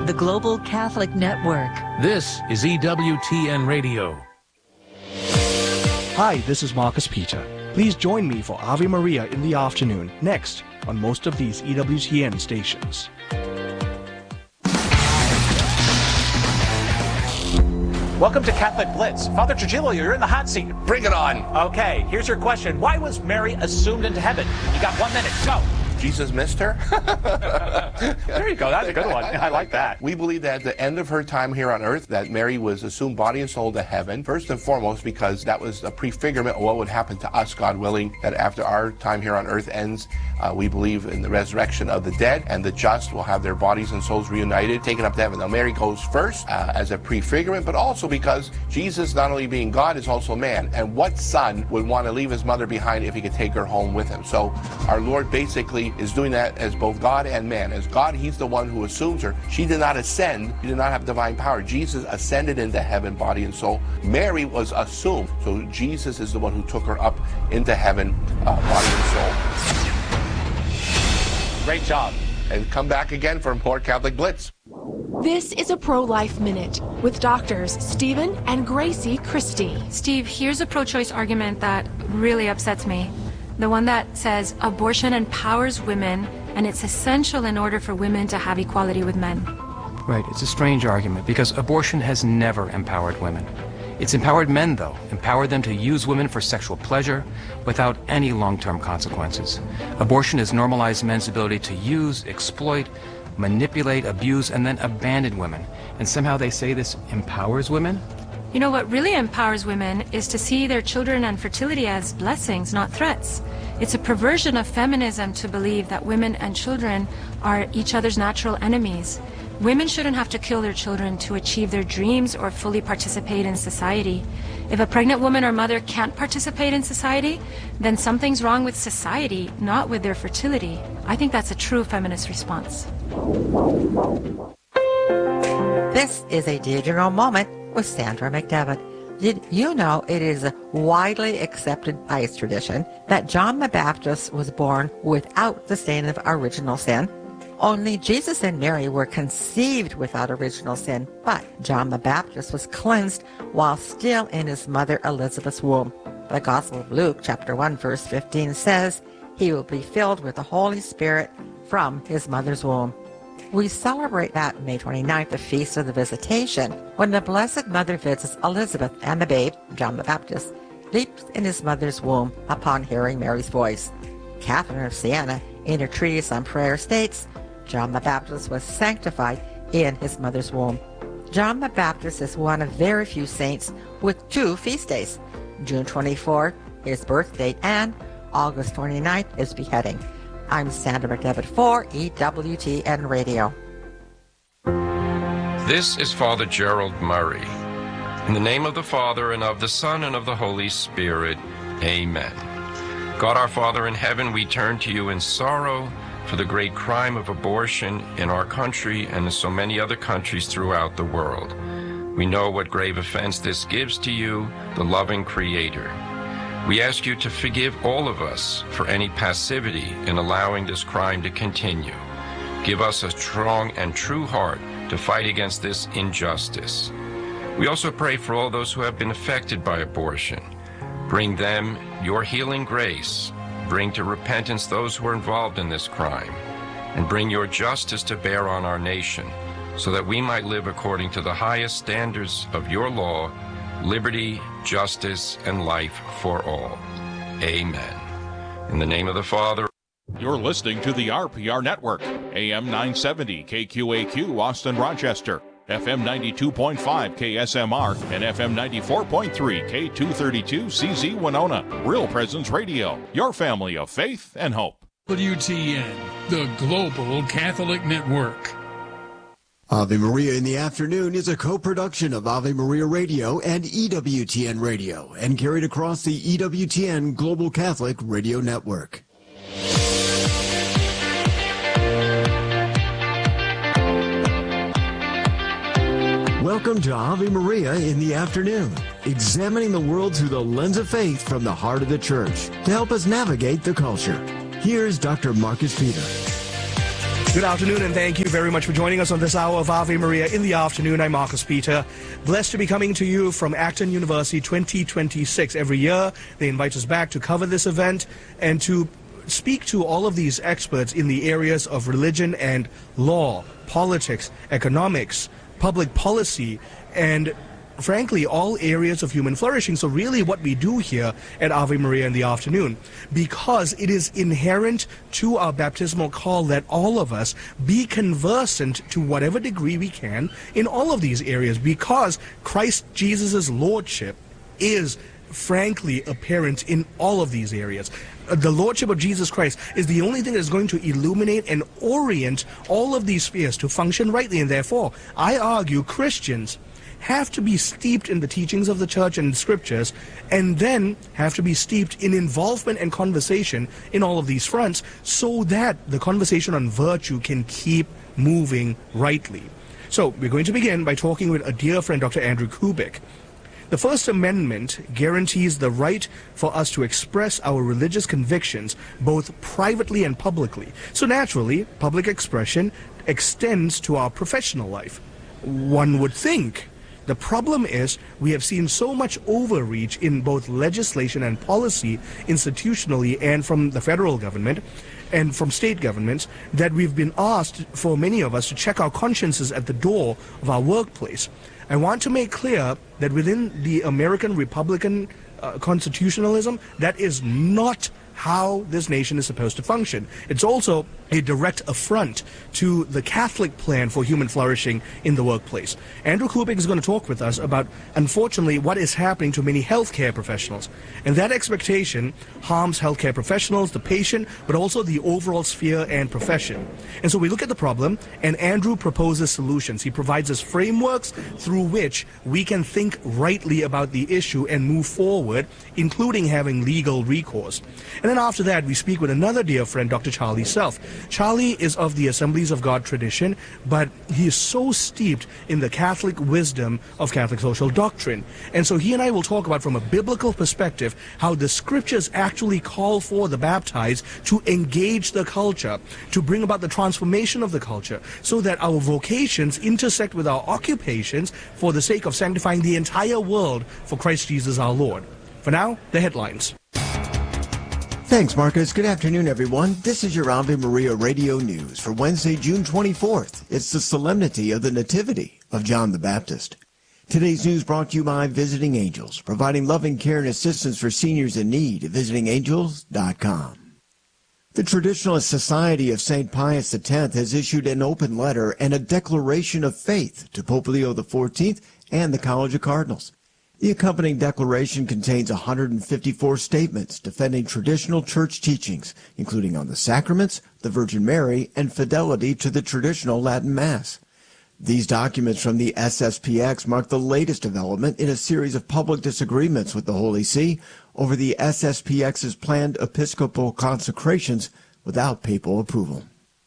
the Global Catholic Network. This is EWTN Radio. Hi, this is Marcus Peter. Please join me for Ave Maria in the afternoon, next on most of these EWTN stations. Welcome to Catholic Blitz. Father Trujillo, you're in the hot seat. Bring it on. Okay, here's your question. Why was Mary assumed into heaven? You got 1 minute. Go. Jesus missed her? There you go. That's a good one. I like that. We believe that at the end of her time here on earth, that Mary was assumed body and soul to heaven, first and foremost because that was a prefigurement of what would happen to us, God willing, that after our time here on earth ends, we believe in the resurrection of the dead, and the just will have their bodies and souls reunited, taken up to heaven. Now, Mary goes first as a prefigurement, but also because Jesus, not only being God, is also man. And what son would want to leave his mother behind if he could take her home with him? So our Lord basically is doing that as both God and man. As God, he's the one who assumes her. She did not ascend. She did not have divine power. Jesus ascended into heaven, body and soul. Mary was assumed. So Jesus is the one who took her up into heaven, body and soul. Great job. And come back again for more Catholic Blitz. This is a Pro-Life Minute with doctors Stephen and Gracie Christie. Steve, here's a pro-choice argument that really upsets me. The one that says abortion empowers women and it's essential in order for women to have equality with men. Right, it's a strange argument because abortion has never empowered women. It's empowered men, though, empowered them to use women for sexual pleasure without any long-term consequences. Abortion has normalized men's ability to use, exploit, manipulate, abuse, and then abandon women. And somehow they say this empowers women? You know, what really empowers women is to see their children and fertility as blessings, not threats. It's a perversion of feminism to believe that women and children are each other's natural enemies. Women shouldn't have to kill their children to achieve their dreams or fully participate in society. If a pregnant woman or mother can't participate in society, then something's wrong with society, not with their fertility. I think that's a true feminist response. This is a digital moment with Sandra McDevitt. Did you know it is widely accepted pious tradition that John the Baptist was born without the stain of original sin? Only Jesus and Mary were conceived without original sin, but John the Baptist was cleansed while still in his mother Elizabeth's womb. The Gospel of Luke, chapter 1, verse 15 says, "He will be filled with the Holy Spirit from his mother's womb." We celebrate that May 29th, the Feast of the Visitation, when the Blessed Mother visits Elizabeth and the babe, John the Baptist, leaps in his mother's womb upon hearing Mary's voice. Catherine of Siena, in her treatise on prayer, states, John the Baptist was sanctified in his mother's womb. John the Baptist is one of very few saints with two feast days. June 24, his birth date, and August 29th, his beheading. I'm Sandra McDevitt for EWTN Radio. This is Father Gerald Murray. In the name of the Father, and of the Son, and of the Holy Spirit, amen. God our Father in heaven, we turn to you in sorrow for the great crime of abortion in our country and in so many other countries throughout the world. We know what grave offense this gives to you, the loving Creator. We ask you to forgive all of us for any passivity in allowing this crime to continue. Give us a strong and true heart to fight against this injustice. We also pray for all those who have been affected by abortion. Bring them your healing grace. Bring to repentance those who are involved in this crime. And bring your justice to bear on our nation, so that we might live according to the highest standards of your law, liberty, justice, and life for all. Amen. In the name of the Father. You're listening to the RPR Network, AM 970 KQAQ Austin Rochester, FM 92.5 KSMR, and FM 94.3 K232 CZ Winona. Real Presence Radio, your family of faith and hope. WTN, the Global Catholic Network. Ave Maria in the Afternoon is a co-production of Ave Maria Radio and EWTN Radio and carried across the EWTN Global Catholic Radio Network. Welcome to Ave Maria in the Afternoon, examining the world through the lens of faith from the heart of the Church to help us navigate the culture. Here's Dr. Marcus Peter. Good afternoon, and thank you very much for joining us on this hour of Ave Maria in the afternoon. I'm Marcus Peter. Blessed to be coming to you from Acton University 2026. Every year, they invite us back to cover this event and to speak to all of these experts in the areas of religion and law, politics, economics, public policy, and frankly, all areas of human flourishing. So really what we do here at Ave Maria in the afternoon, because it is inherent to our baptismal call that all of us be conversant to whatever degree we can in all of these areas, because Christ Jesus' lordship is frankly apparent in all of these areas. The lordship of Jesus Christ is the only thing that is going to illuminate and orient all of these spheres to function rightly, and therefore I argue Christians have to be steeped in the teachings of the church and the scriptures, and then have to be steeped in involvement and conversation in all of these fronts, so that the conversation on virtue can keep moving rightly. So we're going to begin by talking with a dear friend, Dr. Andrew Kubik. The First Amendment guarantees the right for us to express our religious convictions both privately and publicly. So naturally, public expression extends to our professional life, one would think. The problem is we have seen so much overreach in both legislation and policy, institutionally and from the federal government and from state governments, that we've been asked, for many of us, to check our consciences at the door of our workplace. I want to make clear that within the American Republican constitutionalism, that is not how this nation is supposed to function. It's also a direct affront to the Catholic plan for human flourishing in the workplace. Andrew Kubik is going to talk with us about, unfortunately, what is happening to many healthcare professionals. And that expectation harms healthcare professionals, the patient, but also the overall sphere and profession. And so we look at the problem, and Andrew proposes solutions. He provides us frameworks through which we can think rightly about the issue and move forward, including having legal recourse. And then after that, we speak with another dear friend, Dr. Charlie Self. Charlie is of the Assemblies of God tradition, but he is so steeped in the Catholic wisdom of Catholic social doctrine. And so he and I will talk about, from a biblical perspective, how the scriptures actually call for the baptized to engage the culture, to bring about the transformation of the culture, so that our vocations intersect with our occupations for the sake of sanctifying the entire world for Christ Jesus our Lord. For now, the headlines. Thanks, Marcus. Good afternoon, everyone. This is your Ave Maria Radio News for Wednesday, June 24th. It's the solemnity of the Nativity of John the Baptist. Today's news brought to you by Visiting Angels, providing loving care and assistance for seniors in need at visitingangels.com. The Traditionalist Society of St. Pius X has issued an open letter and a declaration of faith to Pope Leo XIV and the College of Cardinals. The accompanying declaration contains 154 statements defending traditional church teachings, including on the sacraments, the Virgin Mary, and fidelity to the traditional Latin Mass. These documents from the SSPX mark the latest development in a series of public disagreements with the Holy See over the SSPX's planned episcopal consecrations without papal approval.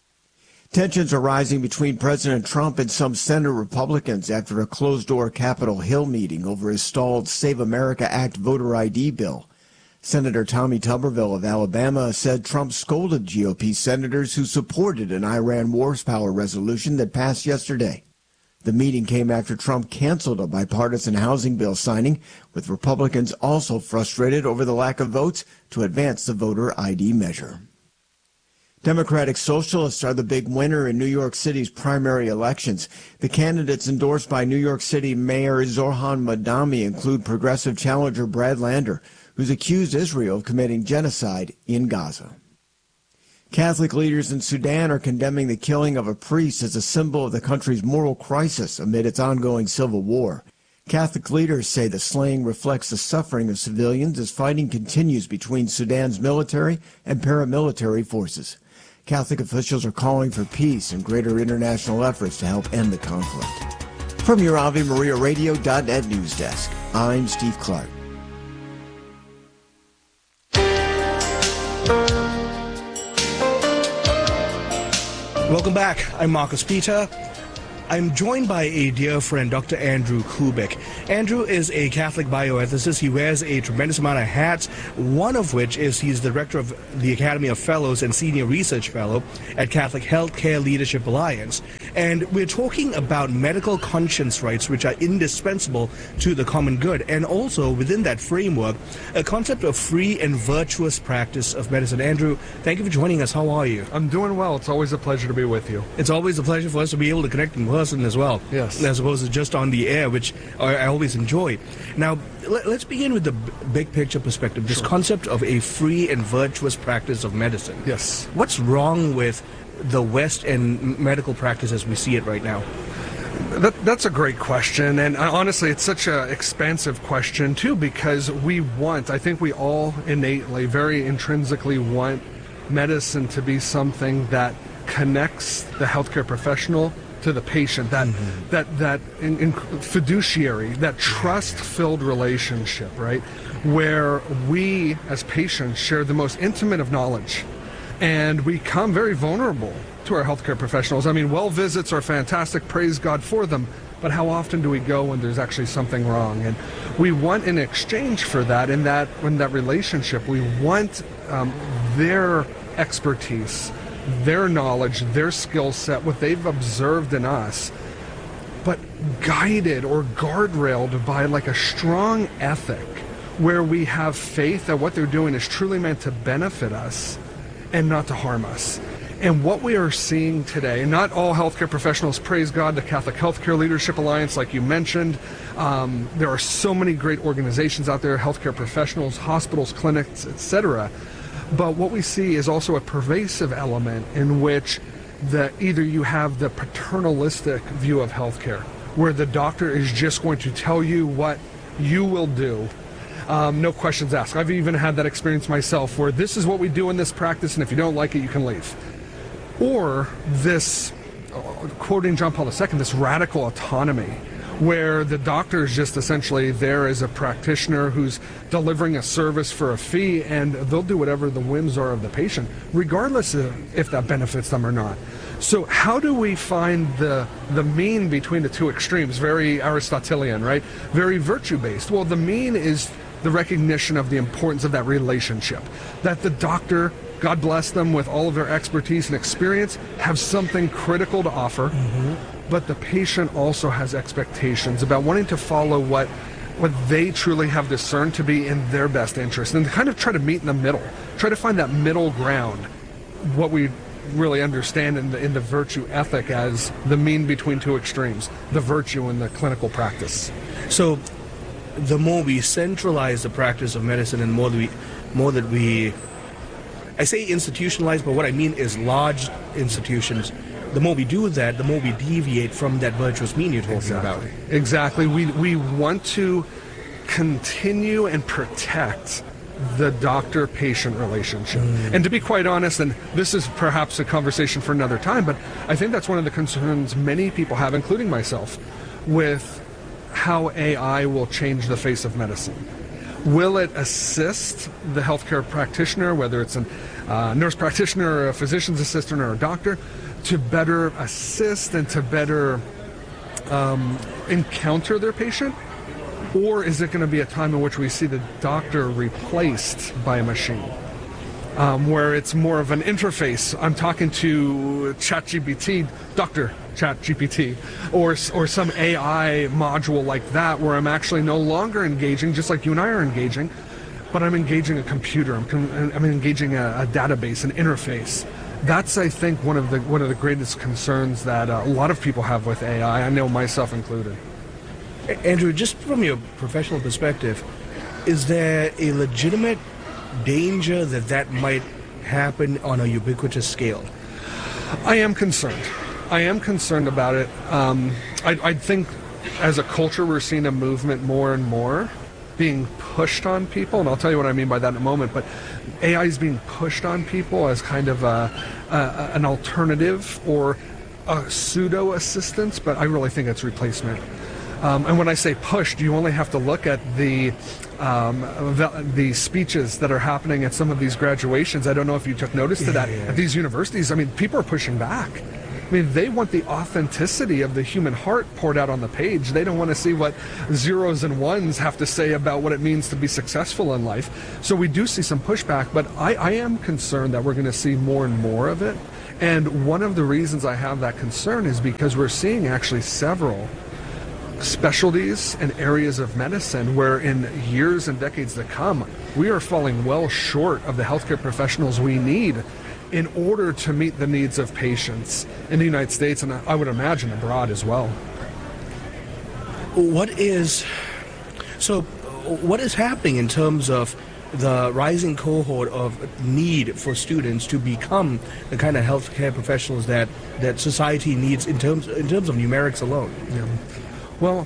Tensions are rising between President Trump and some Senate Republicans after a closed-door Capitol Hill meeting over his stalled Save America Act voter ID bill. Senator Tommy Tuberville of Alabama said Trump scolded GOP senators who supported an Iran wars power resolution that passed yesterday. The meeting came after Trump canceled a bipartisan housing bill signing, with Republicans also frustrated over the lack of votes to advance the voter ID measure. Democratic Socialists are the big winner in New York City's primary elections. The candidates endorsed by New York City Mayor Zohran Madami include progressive challenger Brad Lander, who's accused Israel of committing genocide in Gaza. Catholic leaders in Sudan are condemning the killing of a priest as a symbol of the country's moral crisis amid its ongoing civil war. Catholic leaders say the slaying reflects the suffering of civilians as fighting continues between Sudan's military and paramilitary forces. Catholic officials are calling for peace and greater international efforts to help end the conflict. From your AveMariaRadio.net news desk, I'm Steve Clark. Welcome back. I'm Marcus Peter. I'm joined by a dear friend, Dr. Andrew Kubik. Andrew is a Catholic bioethicist. He wears a tremendous amount of hats, one of which is he's the director of the Academy of Fellows and Senior Research Fellow at Catholic Healthcare Leadership Alliance. And we're talking about medical conscience rights, which are indispensable to the common good. And also, within that framework, a concept of free and virtuous practice of medicine. Andrew, thank you for joining us. How are you? I'm doing well. It's always a pleasure to be with you. It's always a pleasure for us to be able to connect in person as well. Yes. As opposed to just on the air, which I always enjoy. Now, let's begin with the big picture perspective, this concept of a free and virtuous practice of medicine. Yes. What's wrong with the West and medical practice as we see it right now? That's a great question, and honestly, it's such an expansive question, too, because I think we all innately, very intrinsically want medicine to be something that connects the healthcare professional to the patient, that fiduciary, that trust-filled relationship, right, where we as patients share the most intimate of knowledge, and we come very vulnerable to our healthcare professionals. I mean, well visits are fantastic, praise God for them, but how often do we go when there's actually something wrong? And we want in exchange for that, in that relationship, we want their expertise, their knowledge, their skill set, what they've observed in us, but guided or guardrailed by like a strong ethic where we have faith that what they're doing is truly meant to benefit us and not to harm us. And what we are seeing today, not all healthcare professionals, praise God, the Catholic Healthcare Leadership Alliance, like you mentioned, there are so many great organizations out there, healthcare professionals, hospitals, clinics, etc. But what we see is also a pervasive element in which either you have the paternalistic view of healthcare, where the doctor is just going to tell you what you will do, no questions asked. I've even had that experience myself, where this is what we do in this practice, and if you don't like it, you can leave. Or this, quoting John Paul II, this radical autonomy, where the doctor is just essentially there as a practitioner who's delivering a service for a fee, and they'll do whatever the whims are of the patient, regardless of if that benefits them or not. So how do we find the mean between the two extremes? Very Aristotelian, right? Very virtue-based. Well, the mean is the recognition of the importance of that relationship, that the doctor, God bless them with all of their expertise and experience, have something critical to offer, but the patient also has expectations about wanting to follow what they truly have discerned to be in their best interest, and to kind of try to meet in the middle, try to find that middle ground, what we really understand in the virtue ethic as the mean between two extremes, the virtue and the clinical practice. So the more we centralize the practice of medicine and more that we I say institutionalized, but what I mean is large institutions. The more we do that, the more we deviate from that virtuous mean you're talking about. Exactly. We want to continue and protect the doctor-patient relationship. And to be quite honest, and this is perhaps a conversation for another time, but I think that's one of the concerns many people have, including myself, with how AI will change the face of medicine. Will it assist the healthcare practitioner, whether it's a nurse practitioner or a physician's assistant or a doctor, to better assist and to better encounter their patient? Or is it going to be a time in which we see the doctor replaced by a machine, where it's more of an interface? I'm talking to ChatGPT, Dr. ChatGPT, or some AI module like that, where I'm actually no longer engaging, just like you and I are engaging, but I'm engaging a computer. I'm engaging a database, an interface. That's, I think, one of the greatest concerns that a lot of people have with AI. I know myself included. Andrew, just from your professional perspective, is there a legitimate danger that might happen on a ubiquitous scale? I am concerned. I am concerned about it. I think as a culture we're seeing a movement more and more being pushed on people, and I'll tell you what I mean by that in a moment, but AI is being pushed on people as kind of an alternative or a pseudo-assistance, but I really think it's replacement. And when I say pushed, you only have to look at the speeches that are happening at some of these graduations. I don't know if you took notice to that at these universities. I mean, people are pushing back. I mean, they want the authenticity of the human heart poured out on the page. They don't want to see what zeros and ones have to say about what it means to be successful in life. So we do see some pushback, but I am concerned that we're going to see more and more of it. And one of the reasons I have that concern is because we're seeing actually several specialties and areas of medicine where in years and decades to come, we are falling well short of the healthcare professionals we need in order to meet the needs of patients in the United States, and I would imagine abroad as well. What is happening in terms of the rising cohort of need for students to become the kind of healthcare professionals that society needs in terms of numerics alone? Yeah. Well,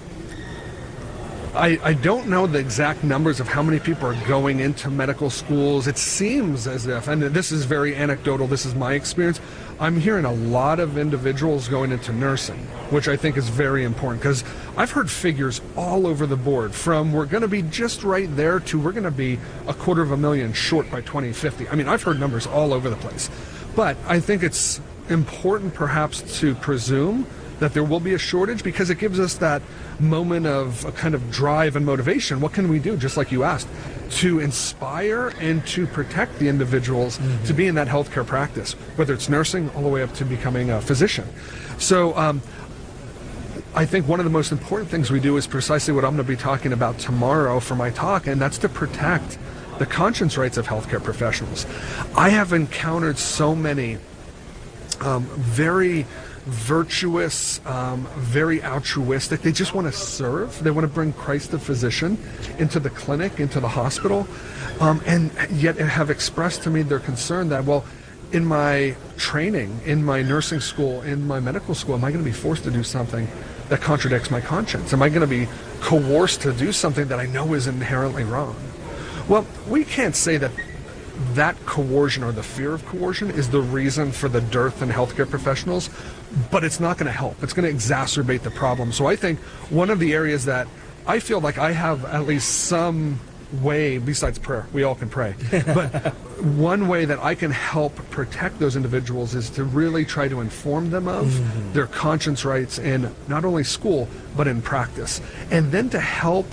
I don't know the exact numbers of how many people are going into medical schools. It seems as if, and this is very anecdotal, this is my experience, I'm hearing a lot of individuals going into nursing, which I think is very important, because I've heard figures all over the board, from we're going to be just right there to we're going to be 250,000 short by 2050. I mean, I've heard numbers all over the place. But I think it's important perhaps to presume that there will be a shortage, because it gives us that moment of a kind of drive and motivation. What can we do, just like you asked, to inspire and to protect the individuals to be in that healthcare practice, whether it's nursing all the way up to becoming a physician. So I think one of the most important things we do is precisely what I'm going to be talking about tomorrow for my talk, and that's to protect the conscience rights of healthcare professionals. I have encountered so many very virtuous, very altruistic. They just want to serve. They want to bring Christ the physician into the clinic, into the hospital, and yet have expressed to me their concern that, well, in my training, in my nursing school, in my medical school, am I going to be forced to do something that contradicts my conscience? Am I going to be coerced to do something that I know is inherently wrong? Well, we can't say that coercion or the fear of coercion is the reason for the dearth in healthcare professionals, but it's not going to help. It's going to exacerbate the problem. So I think one of the areas that I feel like I have at least some way, besides prayer, we all can pray, but one way that I can help protect those individuals is to really try to inform them of their conscience rights in not only school, but in practice. And then to help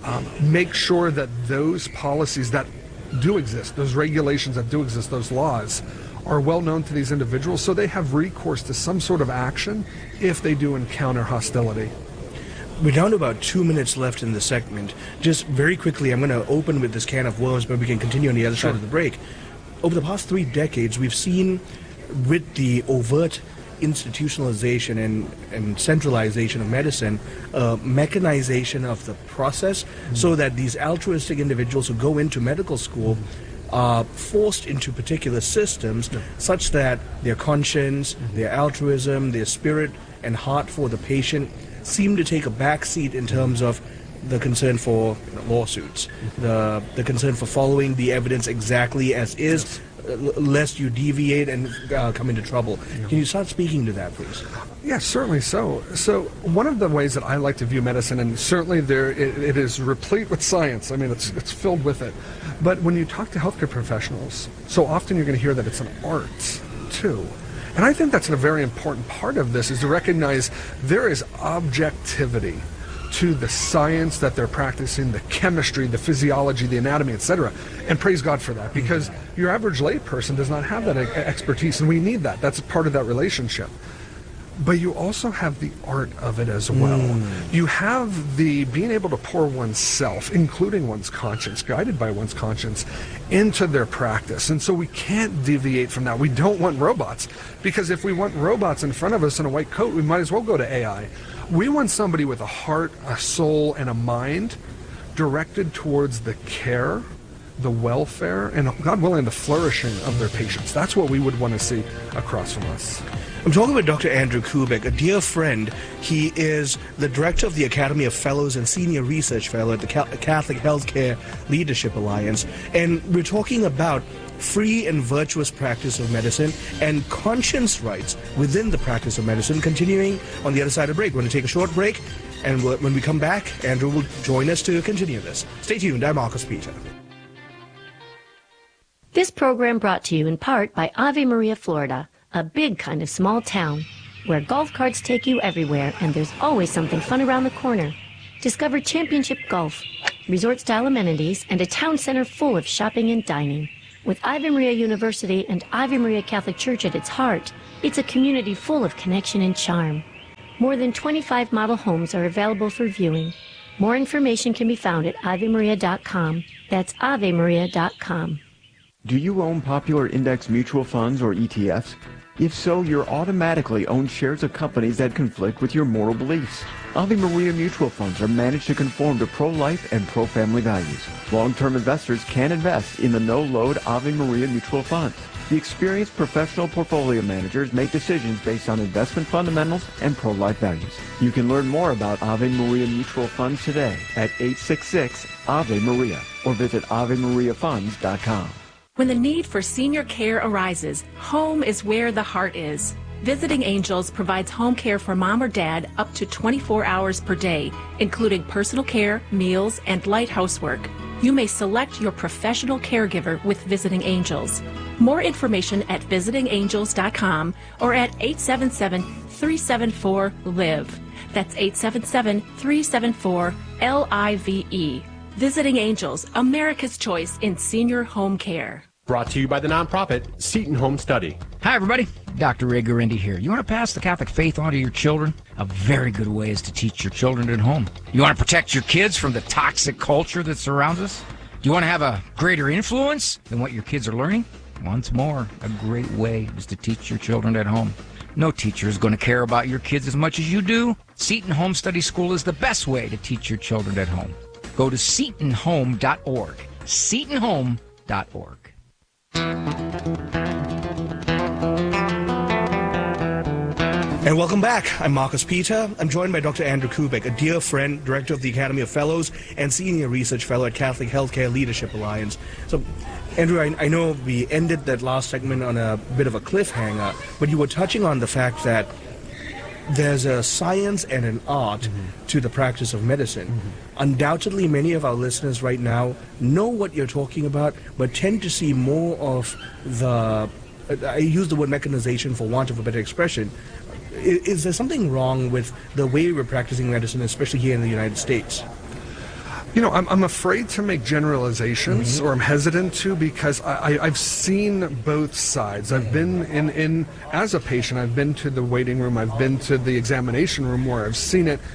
make sure that those policies that do exist, those regulations that do exist, those laws, are well known to these individuals, so they have recourse to some sort of action if they do encounter hostility. We're down to about 2 minutes left in the segment. Just very quickly, I'm going to open with this can of worms, but we can continue on the other side of the break. Over the past 3 decades, we've seen, with the overt institutionalization and centralization of medicine, mechanization of the process, so that these altruistic individuals who go into medical school are forced into particular systems such that their conscience, their altruism, their spirit and heart for the patient seem to take a back seat in terms of the concern for lawsuits, the concern for following the evidence exactly as is, lest you deviate and come into trouble. Can you start speaking to that, please? Yes, certainly so. So one of the ways that I like to view medicine, and certainly it is replete with science, I mean, it's filled with it, but when you talk to healthcare professionals, so often you're going to hear that it's an art, too. And I think that's a very important part of this, is to recognize there is objectivity to the science that they're practicing, the chemistry, the physiology, the anatomy, etc. And praise God for that, because your average layperson does not have that expertise, and we need that. That's part of that relationship. But you also have the art of it as well. You have the being able to pour oneself, including one's conscience, guided by one's conscience, into their practice. And so we can't deviate from that. We don't want robots, because if we want robots in front of us in a white coat, we might as well go to AI. We want somebody with a heart, a soul, and a mind directed towards the care, the welfare, and, God willing, the flourishing of their patients. That's what we would want to see across from us. I'm talking with Dr. Andrew Kubik, a dear friend. He is the director of the Academy of Fellows and Senior Research Fellow at the Catholic Healthcare Leadership Alliance. And we're talking about free and virtuous practice of medicine and conscience rights within the practice of medicine, continuing on the other side of the break. We're going to take a short break, and when we come back, Andrew will join us to continue this. Stay tuned. I'm Marcus Peter. This program brought to you in part by Ave Maria, Florida, a big kind of small town. where golf carts take you everywhere and there's always something fun around the corner. Discover Championship Golf, resort-style amenities, and a town center full of shopping and dining. With Ave Maria University and Ave Maria Catholic Church at its heart, it's a community full of connection and charm. More than 25 model homes are available for viewing. More information can be found at AveMaria.com. That's AveMaria.com. Do you own popular index mutual funds or ETFs? If so, you're automatically owned shares of companies that conflict with your moral beliefs. Ave Maria mutual funds are managed to conform to pro-life and pro-family values. Long-term investors can invest in the no-load Ave Maria mutual funds. The experienced professional portfolio managers make decisions based on investment fundamentals and pro-life values. You can learn more about Ave Maria mutual funds today at 866-AVE-MARIA or visit AveMariaFunds.com. When the need for senior care arises, home is where the heart is. Visiting Angels provides home care for mom or dad up to 24 hours per day, including personal care, meals, and light housework. You may select your professional caregiver with Visiting Angels. More information at visitingangels.com or at 877-374-LIVE. That's 877-374-LIVE. Visiting Angels, America's choice in senior home care. Brought to you by the nonprofit Seton Home Study. Hi, everybody. Dr. Ray Guarendi here. You want to pass the Catholic faith on to your children? A very good way is to teach your children at home. You want to protect your kids from the toxic culture that surrounds us? Do you want to have a greater influence than what your kids are learning? Once more, a great way is to teach your children at home. No teacher is going to care about your kids as much as you do. Seton Home Study School is the best way to teach your children at home. Go to SetonHome.org. SetonHome.org. And welcome back. I'm Marcus Peter. I'm joined by Dr. Andrew Kubik, a dear friend, director of the Academy of Fellows and senior research fellow at Catholic Healthcare Leadership Alliance. So, Andrew, I know we ended that last segment on a bit of a cliffhanger, but you were touching on the fact that there's a science and an art to the practice of medicine. Undoubtedly, many of our listeners right now know what you're talking about, but tend to see more of the, I use the word mechanization for want of a better expression. Is there something wrong with the way we're practicing medicine, especially here in the United States? You know, I'm afraid to make generalizations, or I'm hesitant to, because I've seen both sides. I've been in as a patient, I've been to the waiting room, I've been to the examination room where I've seen it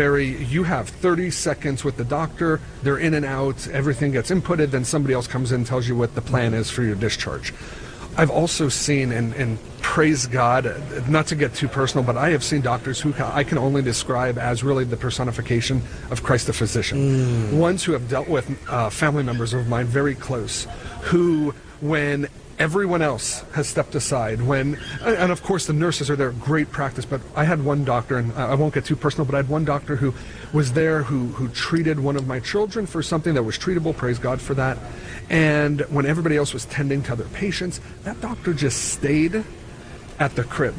you have 30 seconds with the doctor, they're in and out, everything gets inputted, then somebody else comes in and tells you what the plan is for your discharge. I've also seen, and praise God, not to get too personal, but I have seen doctors who I can only describe as really the personification of Christ the physician. Ones who have dealt with family members of mine very close, who, when everyone else has stepped aside, and of course the nurses are there, great practice, but I had one doctor, and I won't get too personal, but I had one doctor who was there who treated one of my children for something that was treatable, praise God for that. And when everybody else was tending to other patients, that doctor just stayed at the crib.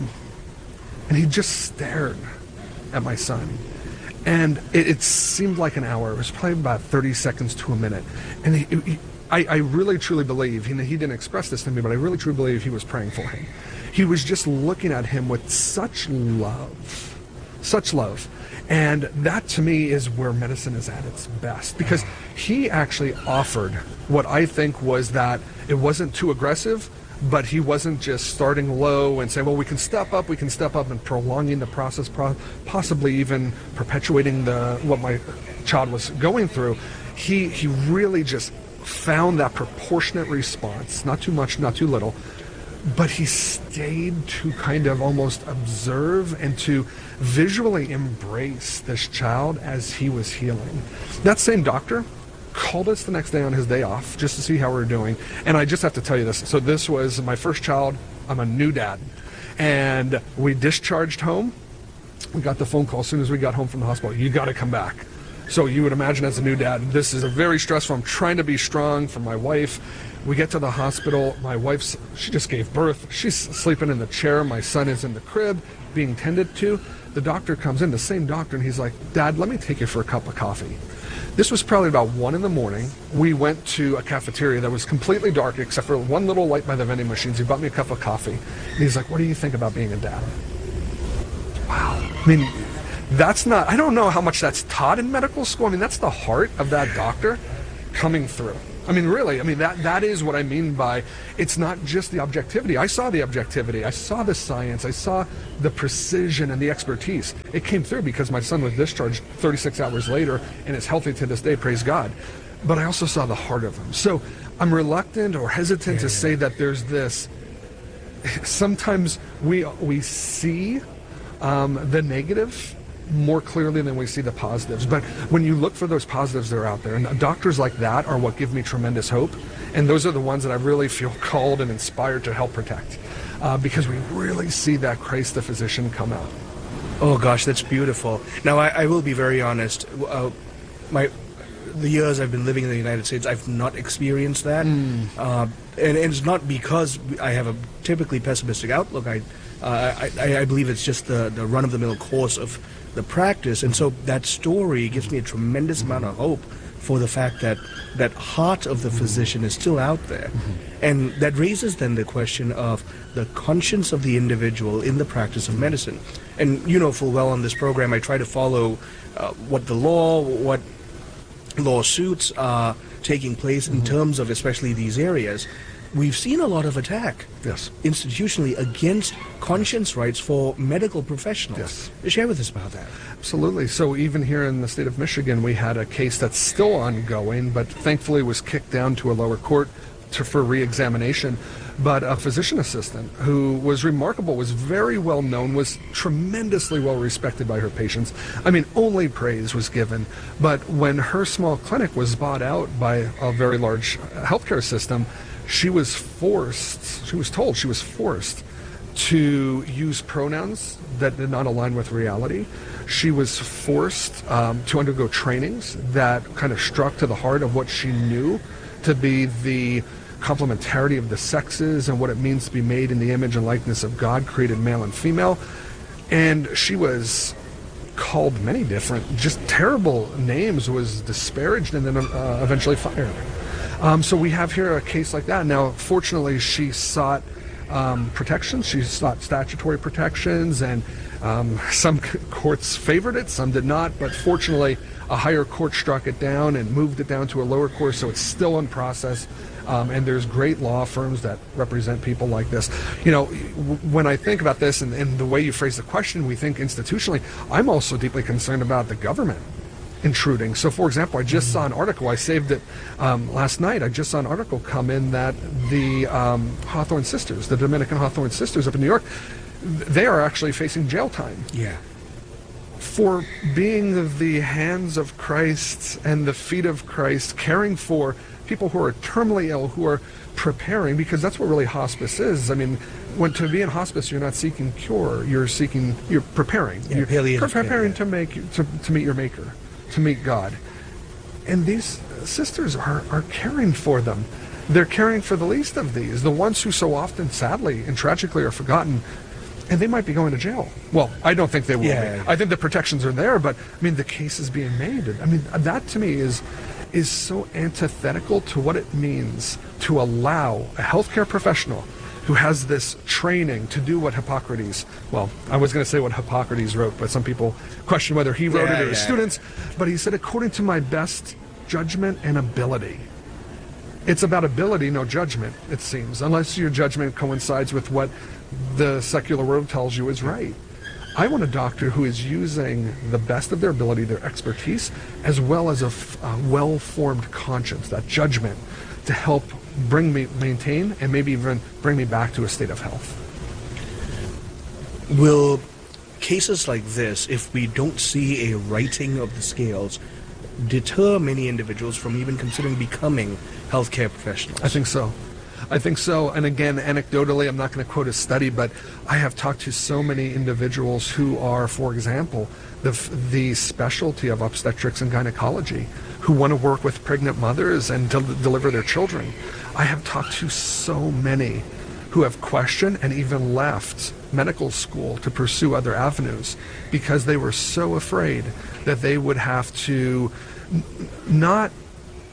And he just stared at my son. And it seemed like an hour. It was probably about 30 seconds to a minute. And I really, truly believe, he didn't express this to me, but I really, truly believe he was praying for him. He was just looking at him with such love. Such love. And that, to me, is where medicine is at its best. Because he actually offered what I think was that it wasn't too aggressive, but he wasn't just starting low and saying, well, we can step up, and prolonging the process, possibly even perpetuating what my child was going through. He really just found that proportionate response, not too much, not too little, but he stayed to kind of almost observe and to visually embrace this child as he was healing. That same doctor called us the next day on his day off just to see how we were doing. And I just have to tell you this. So this was my first child. I'm a new dad. And we discharged home. We got the phone call as soon as we got home from the hospital. You got to come back. So you would imagine as a new dad, this is a very stressful. I'm trying to be strong for my wife. We get to the hospital. My wife's, she just gave birth. She's sleeping in the chair. My son is in the crib being tended to. The doctor comes in, the same doctor, and he's like, Dad, let me take you for a cup of coffee. This was probably about 1 a.m. We went to a cafeteria that was completely dark except for one little light by the vending machines. He bought me a cup of coffee. And he's like, what do you think about being a dad? I mean, that's not, I don't know how much that's taught in medical school. I mean, that's the heart of that doctor coming through. I mean, really, I mean, that is what I mean by, it's not just the objectivity. I saw the objectivity. I saw the science. I saw the precision and the expertise. It came through because my son was discharged 36 hours later and is healthy to this day, praise God. But I also saw the heart of him. So I'm reluctant or hesitant to say that there's this, sometimes we see the negative more clearly than we see the positives. But when you look for those positives, they're out there. And doctors like that are what give me tremendous hope. And those are the ones that I really feel called and inspired to help protect. Because we really see that Christ the physician come out. Oh gosh, that's beautiful. Now I will be very honest. The years I've been living in the United States, I've not experienced that. And it's not because I have a typically pessimistic outlook. I believe it's just the run-of-the-mill course of the practice. And so that story gives me a tremendous amount of hope for the fact that that heart of the physician is still out there. And that raises then the question of the conscience of the individual in the practice of medicine. And you know full well on this program I try to follow what lawsuits are taking place in terms of especially these areas. We've seen a lot of attack institutionally against conscience rights for medical professionals. Share with us about that. Absolutely. So even here in the state of Michigan, we had a case that's still ongoing, but thankfully was kicked down to a lower court for re-examination. But a physician assistant who was remarkable, was very well known, was tremendously well respected by her patients. I mean, only praise was given. But when her small clinic was bought out by a very large healthcare system, she was told she was forced to use pronouns that did not align with reality. She was forced to undergo trainings that kind of struck to the heart of what she knew to be the complementarity of the sexes and what it means to be made in the image and likeness of God, created male and female. And she was called many different, just terrible names, was disparaged, and then eventually fired. So we have here a case like that. Now, fortunately, she sought protections. She sought statutory protections, and some courts favored it, some did not. But fortunately, a higher court struck it down and moved it down to a lower court, so it's still in process. And there's great law firms that represent people like this. You know, when I think about this and the way you phrase the question, we think institutionally. I'm also deeply concerned about the government intruding. So, for example, I just saw an article, I saved it last night, I just saw an article come in that the Hawthorne sisters, the Dominican Hawthorne sisters up in New York, they are actually facing jail time. Yeah. For being the hands of Christ and the feet of Christ, caring for people who are terminally ill, who are preparing, because that's what really hospice is. I mean, to be in hospice, you're not seeking cure, you're preparing. Yeah, you're preparing to meet your Maker, to meet God. And these sisters are caring for them. They're caring for the least of these, the ones who so often, sadly and tragically, are forgotten. And they might be going to jail. Well, I don't think they will be. I think the protections are there, but I mean, the case is being made. I mean, that to me is so antithetical to what it means to allow a healthcare professional who has this training to do what Hippocrates, well, I was going to say what Hippocrates wrote, but some people question whether he wrote it or his students, but he said, according to my best judgment and ability. It's about ability, no judgment, it seems, unless your judgment coincides with what the secular world tells you is right. I want a doctor who is using the best of their ability, their expertise, as well as a well-formed conscience, that judgment, to help maintain and maybe even bring me back to a state of health. Will cases like this, if we don't see a righting of the scales, deter many individuals from even considering becoming healthcare professionals? I think so. And again, anecdotally, I'm not going to quote a study, but I have talked to so many individuals who are, for example, the specialty of obstetrics and gynecology, who want to work with pregnant mothers and deliver their children. I have talked to so many who have questioned and even left medical school to pursue other avenues because they were so afraid that they would have to not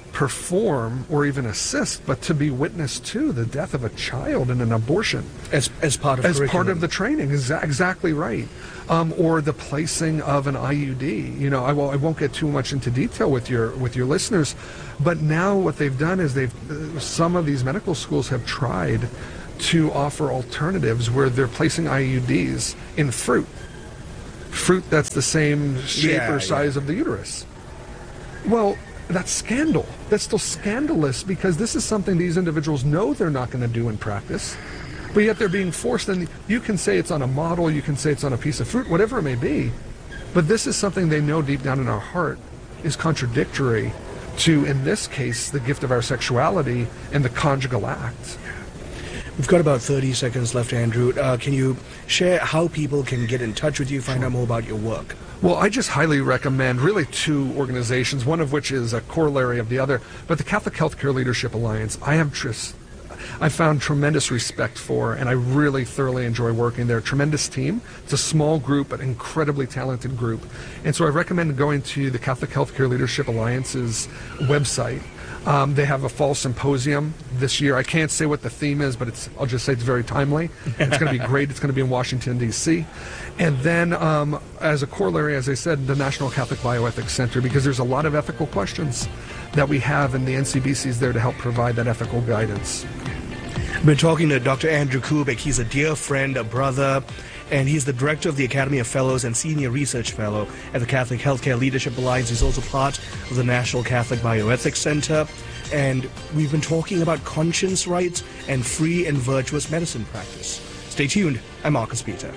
perform or even assist, but to be witness to the death of a child in an abortion as part of the training. Exactly right. Or the placing of an IUD. I won't get too much into detail with your listeners, but now what they've done is some of these medical schools have tried to offer alternatives where they're placing IUDs in fruit that's the same shape or size of the uterus. Well, that's scandal. That's still scandalous, because this is something these individuals know they're not going to do in practice, but yet they're being forced. And you can say it's on a model, you can say it's on a piece of fruit, whatever it may be, but this is something they know deep down in our heart is contradictory to, in this case, the gift of our sexuality and the conjugal act. We've got about 30 seconds left, Andrew. Can you share how people can get in touch with you, find out more about your work? Well, I just highly recommend really two organizations, one of which is a corollary of the other, but the Catholic Healthcare Leadership Alliance, I found tremendous respect for, and I really thoroughly enjoy working there. Tremendous team. It's a small group, but incredibly talented group. And so I recommend going to the Catholic Healthcare Leadership Alliance's website. They have a fall symposium this year. I can't say what the theme is, but I'll just say it's very timely. And it's going to be great. It's going to be in Washington, D.C. And then, as a corollary, as I said, the National Catholic Bioethics Center, because there's a lot of ethical questions that we have, and the NCBC is there to help provide that ethical guidance. We've been talking to Dr. Andrew Kubik. He's a dear friend, a brother, and he's the director of the Academy of Fellows and Senior Research Fellow at the Catholic Healthcare Leadership Alliance. He's also part of the National Catholic Bioethics Center. And we've been talking about conscience rights and free and virtuous medicine practice. Stay tuned. I'm Marcus Peter.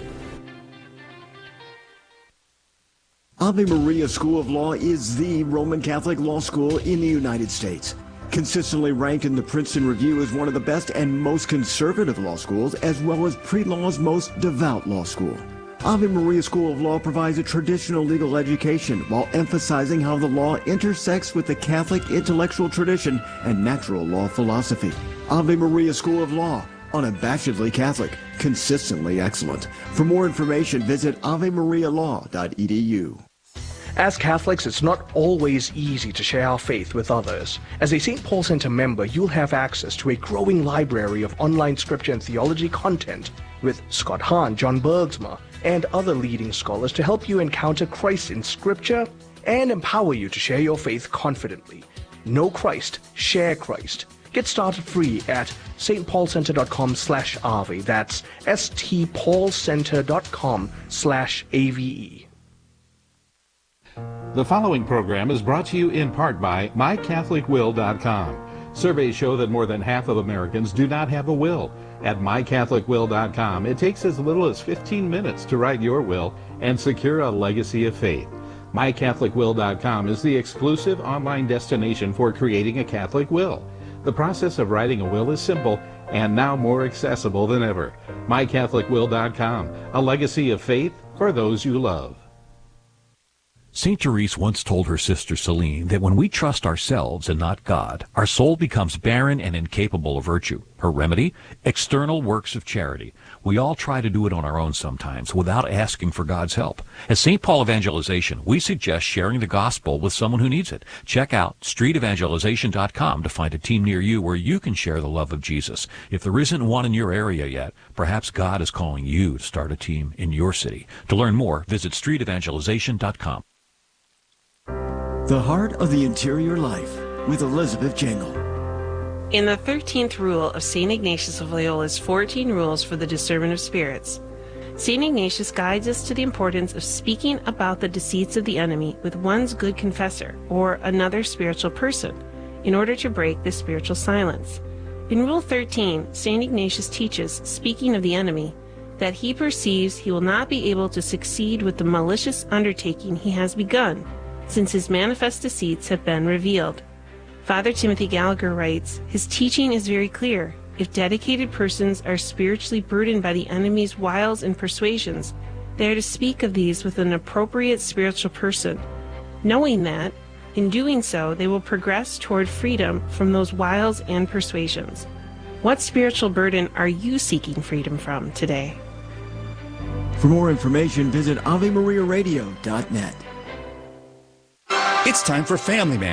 Ave Maria School of Law is the Roman Catholic law school in the United States. Consistently ranked in the Princeton Review as one of the best and most conservative law schools, as well as pre-law's most devout law school. Ave Maria School of Law provides a traditional legal education while emphasizing how the law intersects with the Catholic intellectual tradition and natural law philosophy. Ave Maria School of Law, unabashedly Catholic, consistently excellent. For more information, visit avemarialaw.edu. As Catholics, it's not always easy to share our faith with others. As a St. Paul Center member, you'll have access to a growing library of online scripture and theology content with Scott Hahn, John Bergsma, and other leading scholars to help you encounter Christ in Scripture and empower you to share your faith confidently. Know Christ, share Christ. Get started free at stpaulcenter.com/Ave. That's stpaulcenter.com/AVE. The following program is brought to you in part by MyCatholicWill.com. Surveys show that more than half of Americans do not have a will. At MyCatholicWill.com, it takes as little as 15 minutes to write your will and secure a legacy of faith. MyCatholicWill.com is the exclusive online destination for creating a Catholic will. The process of writing a will is simple and now more accessible than ever. MyCatholicWill.com, a legacy of faith for those you love. St. Therese once told her sister Celine that when we trust ourselves and not God, our soul becomes barren and incapable of virtue. Her remedy? External works of charity. We all try to do it on our own sometimes without asking for God's help. At St. Paul Evangelization, we suggest sharing the gospel with someone who needs it. Check out streetevangelization.com to find a team near you where you can share the love of Jesus. If there isn't one in your area yet, perhaps God is calling you to start a team in your city. To learn more, visit streetevangelization.com. The Heart of the Interior Life with Elizabeth Jangle. In the 13th rule of St. Ignatius of Loyola's 14 Rules for the Discernment of Spirits, St. Ignatius guides us to the importance of speaking about the deceits of the enemy with one's good confessor or another spiritual person in order to break the spiritual silence. In Rule 13, St. Ignatius teaches, speaking of the enemy, that he perceives he will not be able to succeed with the malicious undertaking he has begun, since his manifest deceits have been revealed. Father Timothy Gallagher writes, his teaching is very clear. If dedicated persons are spiritually burdened by the enemy's wiles and persuasions, they are to speak of these with an appropriate spiritual person, knowing that, in doing so, they will progress toward freedom from those wiles and persuasions. What spiritual burden are you seeking freedom from today? For more information, visit AveMariaRadio.net. It's time for Family Man,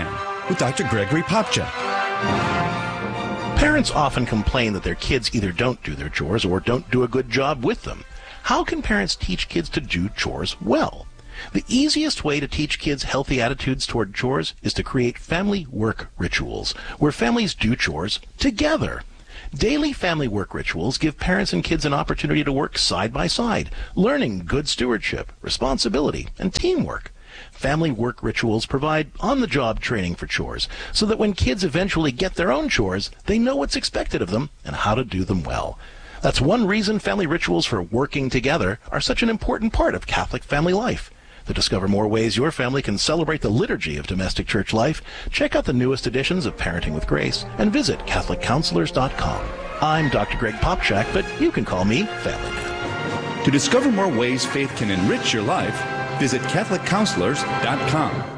with Dr. Gregory Popcak. Parents often complain that their kids either don't do their chores or don't do a good job with them. How can parents teach kids to do chores well? The easiest way to teach kids healthy attitudes toward chores is to create family work rituals, where families do chores together. Daily family work rituals give parents and kids an opportunity to work side by side, learning good stewardship, responsibility, and teamwork. Family work rituals provide on-the-job training for chores, so that when kids eventually get their own chores, they know what's expected of them and how to do them well. That's one reason family rituals for working together are such an important part of Catholic family life. To discover more ways your family can celebrate the liturgy of domestic church life, check out the newest editions of Parenting with Grace and visit CatholicCounselors.com. I'm Dr. Greg Popcak, but you can call me Family Man. To discover more ways faith can enrich your life, visit CatholicCounselors.com.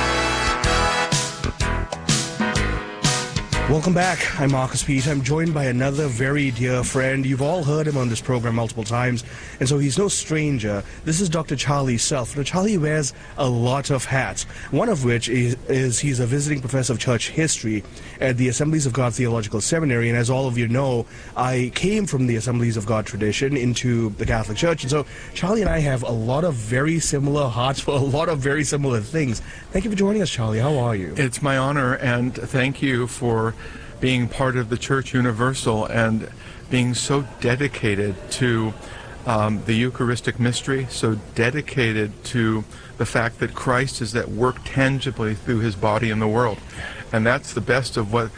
Welcome back. I'm Marcus Peter. I'm joined by another very dear friend. You've all heard him on this program multiple times, and so he's no stranger. This is Dr. Charlie Self. Now, Charlie wears a lot of hats, one of which is he's a visiting professor of church history at the Assemblies of God Theological Seminary, and as all of you know, I came from the Assemblies of God tradition into the Catholic Church, and so Charlie and I have a lot of very similar hearts for a lot of very similar things. Thank you for joining us, Charlie. How are you? It's my honor, and thank you for being part of the Church Universal and being so dedicated to the Eucharistic mystery, so dedicated to the fact that Christ is at work tangibly through his body in the world. And that's the best of what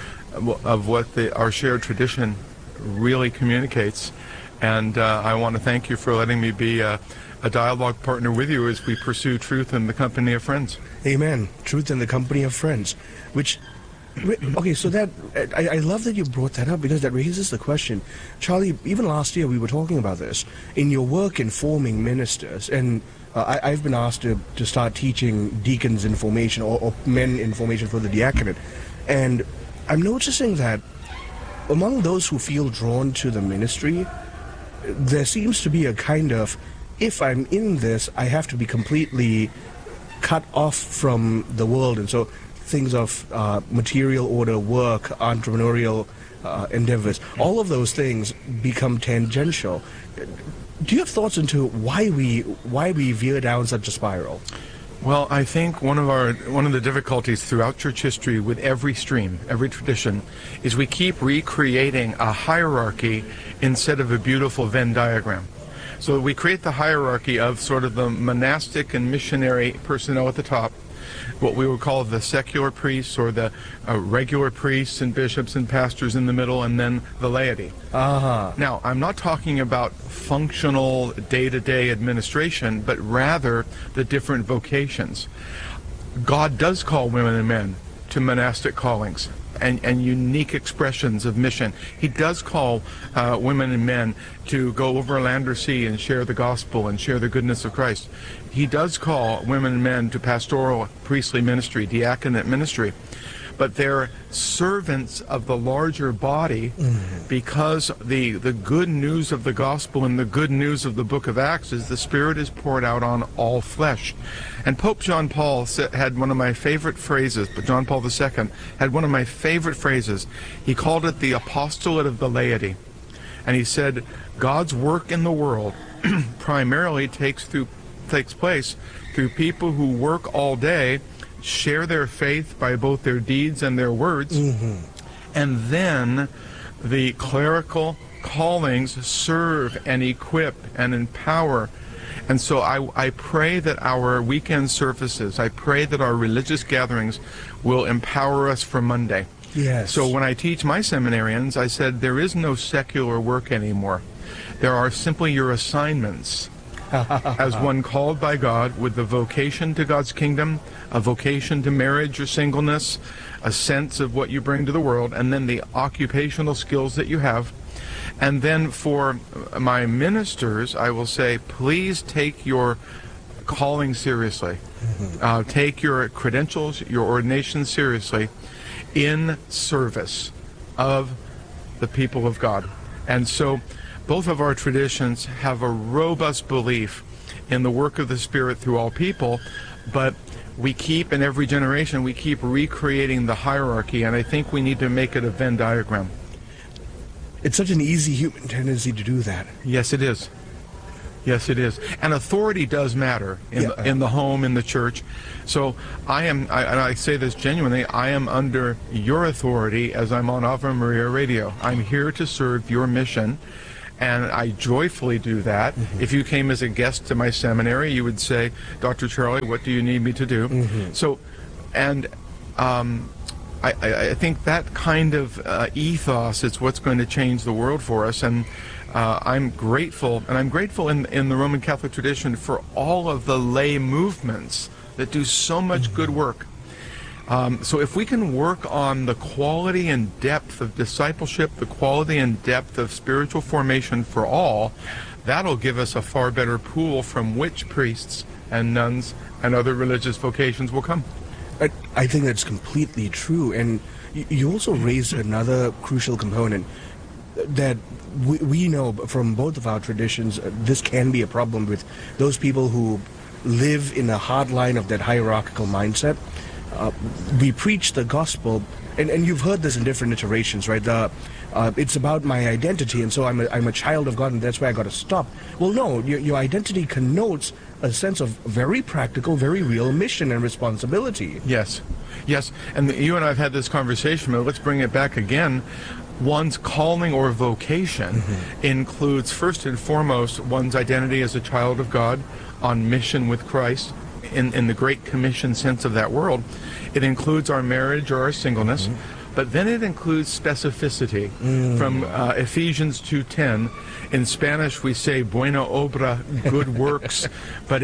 our shared tradition really communicates. And I want to thank you for letting me be a dialogue partner with you as we pursue truth in the company of friends. Amen. Truth in the company of friends. Okay, so that I love that you brought that up, because that raises the question. Charlie, even last year we were talking about this. In your work in forming ministers, and I've been asked to start teaching deacons in formation or men in formation for the diaconate. And I'm noticing that among those who feel drawn to the ministry, there seems to be a kind of, if I'm in this, I have to be completely cut off from the world. And so things of material order, work, entrepreneurial endeavors, all of those things become tangential. Do you have thoughts into why we veer down such a spiral? Well, I think one of the difficulties throughout church history with every stream, every tradition, is we keep recreating a hierarchy instead of a beautiful Venn diagram. So we create the hierarchy of sort of the monastic and missionary personnel at the top, what we would call the secular priests, or the regular priests and bishops and pastors in the middle, and then the laity. Now, I'm not talking about functional day-to-day administration, but rather the different vocations. God does call women and men to monastic callings and unique expressions of mission. He does call women and men to go over land or sea and share the gospel and share the goodness of Christ. He does call women and men to pastoral, priestly ministry, diaconate ministry. But they're servants of the larger body, because the good news of the gospel and the good news of the book of Acts is the Spirit is poured out on all flesh. And Pope John Paul had one of my favorite phrases, but John Paul II had one of my favorite phrases. He called it the apostolate of the laity. And he said, God's work in the world primarily takes place through people who work all day, share their faith by both their deeds and their words, and then the clerical callings serve and equip and empower. And so I pray that our weekend services, I pray that our religious gatherings will empower us for Monday. Yes. So when I teach my seminarians, I said there is no secular work anymore. There are simply your assignments as one called by God with the vocation to God's kingdom, a vocation to marriage or singleness, a sense of what you bring to the world, and then the occupational skills that you have. And then for my ministers, I will say, please take your calling seriously. Take your credentials, your ordination seriously in service of the people of God. And so both of our traditions have a robust belief in the work of the Spirit through all people, but we keep, in every generation, we keep recreating the hierarchy, and I think we need to make it a Venn diagram. It's such an easy human tendency to do that. Yes, it is. Yes, it is. And authority does matter in the home, in the church. So and I say this genuinely, I am under your authority as I'm on Ave Maria Radio. I'm here to serve your mission, and I joyfully do that. Mm-hmm. If you came as a guest to my seminary, you would say, Dr. Charlie, what do you need me to do? Mm-hmm. So, and I think that kind of ethos is what's going to change the world for us. And I'm grateful, and I'm grateful in the Roman Catholic tradition for all of the lay movements that do so much good work. So if we can work on the quality and depth of discipleship, the quality and depth of spiritual formation for all, that'll give us a far better pool from which priests and nuns and other religious vocations will come. I think that's completely true. And you also raised another crucial component that we know from both of our traditions. This can be a problem with those people who live in a hard line of that hierarchical mindset. We preach the gospel, and you've heard this in different iterations, right? It's about my identity, and so I'm a child of God, and that's where I got to stop. Well, no, your identity connotes a sense of very practical, very real mission and responsibility. Yes, yes, and you and I have had this conversation, but let's bring it back again. One's calling or vocation includes, first and foremost, one's identity as a child of God on mission with Christ, in the Great Commission sense of that world. It includes our marriage or our singleness, but then it includes specificity. From Ephesians 2:10, in Spanish we say buena obra, good works, but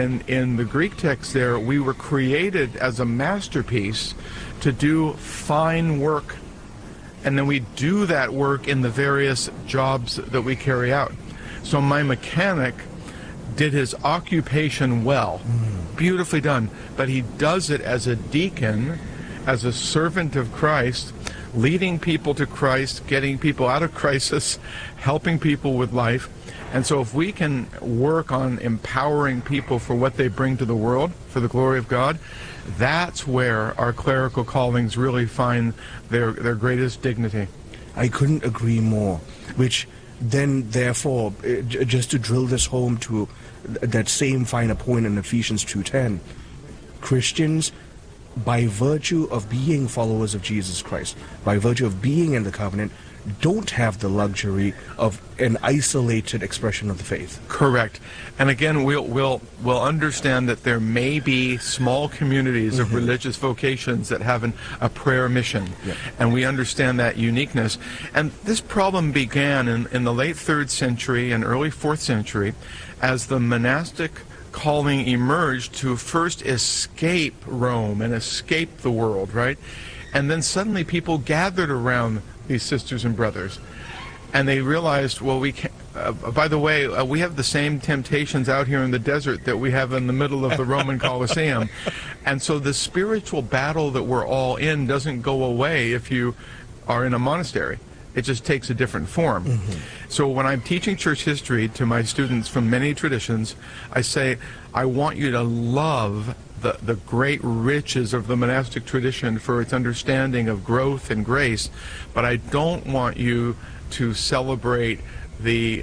in the Greek text there, we were created as a masterpiece to do fine work, and then we do that work in the various jobs that we carry out. So my mechanic did his occupation well, beautifully done, but he does it as a deacon, as a servant of Christ, leading people to Christ, getting people out of crisis, helping people with life. And so if we can work on empowering people for what they bring to the world, for the glory of God, that's where our clerical callings really find their greatest dignity. I couldn't agree more, which then, therefore, just to drill this home to that same finer point in Ephesians 2:10, Christians, by virtue of being followers of Jesus Christ, by virtue of being in the covenant, don't have the luxury of an isolated expression of the faith. Correct. And again, we'll understand that there may be small communities of religious vocations that have a prayer mission. Yeah. And we understand that uniqueness. And this problem began in the late 3rd century and early 4th century as the monastic calling emerged to first escape Rome and escape the world, right? And then suddenly people gathered around these sisters and brothers, and they realized, well, we can't, by the way, we have the same temptations out here in the desert that we have in the middle of the Roman Colosseum. And so the spiritual battle that we're all in doesn't go away if you are in a monastery. It just takes a different form. So when I'm teaching church history to my students from many traditions, I say, I want you to love the great riches of the monastic tradition for its understanding of growth and grace, but I don't want you to celebrate the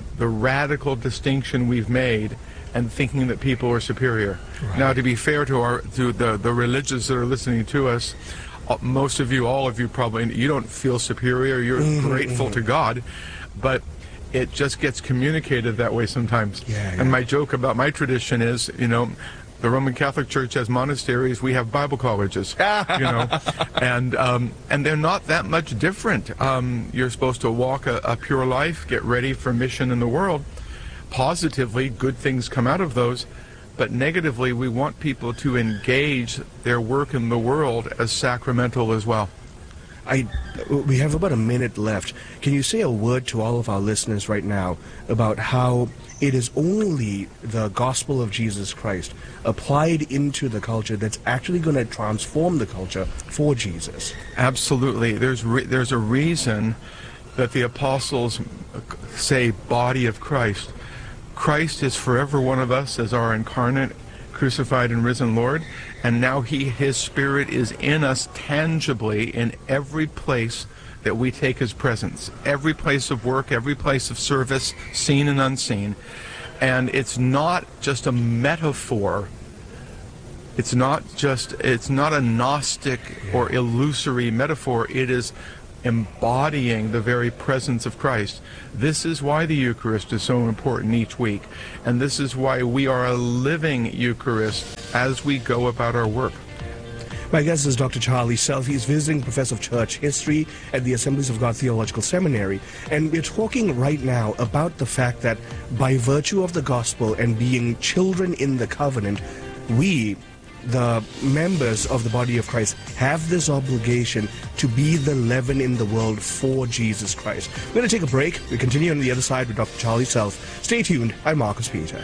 radical distinction we've made and thinking that people are superior. Right. Now, to be fair to the religious that are listening to us, most of you, all of you probably, you don't feel superior, you're grateful to God, but it just gets communicated that way sometimes. And my joke about my tradition is, the Roman Catholic Church has monasteries, we have Bible colleges, and they're not that much different. You're supposed to walk a pure life, get ready for mission in the world. Positively, good things come out of those, but negatively, we want people to engage their work in the world as sacramental as well. We have about a minute left. Can you say a word to all of our listeners right now about how it is only the gospel of Jesus Christ applied into the culture that's actually going to transform the culture for Jesus? Absolutely. There's a reason that the apostles say body of Christ. Christ is forever one of us as our incarnate crucified and risen Lord, and now His Spirit is in us tangibly in every place that we take His presence, every place of work, every place of service, seen and unseen. And it's not just a metaphor. It's not a Gnostic or illusory metaphor. It is embodying the very presence of Christ. This is why the Eucharist is so important each week, and this is why we are a living Eucharist as we go about our work. My guest is Dr. Charlie Self. He's visiting professor of church history at the Assemblies of God Theological Seminary. And we're talking right now about the fact that by virtue of the gospel and being children in the covenant, we, the members of the body of Christ, have this obligation to be the leaven in the world for Jesus Christ. We're going to take a break. We continue on the other side with Dr. Charlie Self. Stay tuned. I'm Marcus Peter.